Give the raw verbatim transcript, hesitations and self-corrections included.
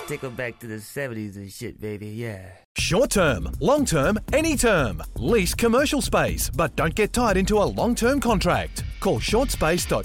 Take them back to the seventies and shit, baby, yeah. Short term, long term, any term. Lease commercial space, but don't get tied into a long term contract. Call shortspace dot